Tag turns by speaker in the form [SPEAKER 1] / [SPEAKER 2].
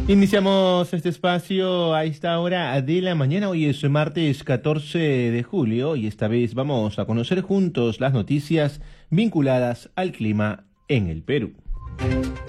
[SPEAKER 1] Iniciamos este espacio a esta hora de la mañana. Hoy es martes 14 de julio y esta vez vamos a conocer juntos las noticias vinculadas al clima en el Perú.